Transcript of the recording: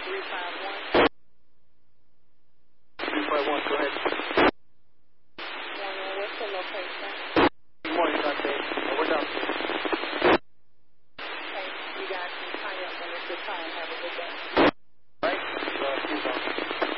351. 351, go ahead. Morning, what's the location? Good morning, Dante. We're down here. Okay, you guys can hang up when it's your time. Have a good day.